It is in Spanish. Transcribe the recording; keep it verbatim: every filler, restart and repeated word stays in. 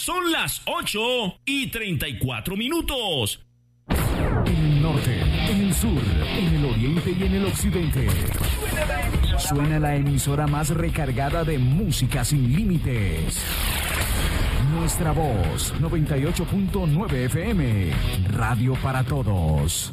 Son las ocho y treinta y cuatro minutos. En el norte, en el sur, en el oriente y en el occidente. Suena la emisora más recargada de música sin límites. Nuestra voz, noventa y ocho punto nueve F M. Radio para todos.